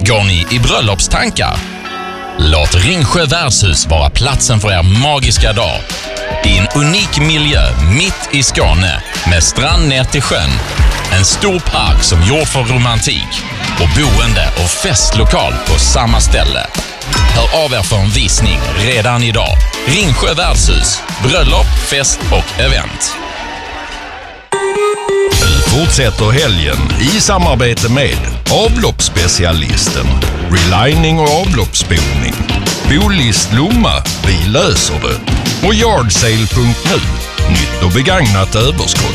Går ni i bröllopstankar? Låt Ringsjö värdshus vara platsen för er magiska dag. I en unik miljö mitt i Skåne med strand ner till sjön. En stor park som gjord för romantik och boende och festlokal på samma ställe. Hör av er för en visning redan idag. Ringsjö värdshus, bröllop, fest och event. Fortsätter helgen i samarbete med avloppsspecialisten, relining och avloppsspolning, Bolist Lomma, vi löser det, och Yardsale.nu, nytt och begagnat överskott.